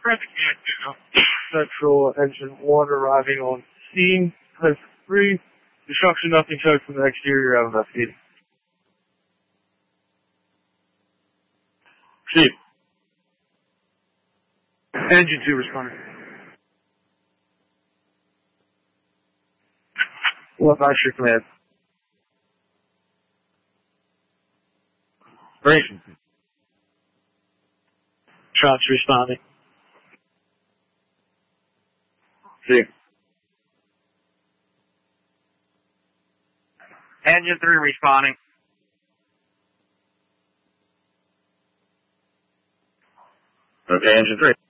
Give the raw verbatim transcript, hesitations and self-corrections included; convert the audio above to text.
Central engine one arriving on scene. Place three. Destruction, nothing showed from the exterior out of that feed. Steve. Engine two responding. What about your command? Grayson. Trucks responding. Steve. Engine three responding. Okay, engine three.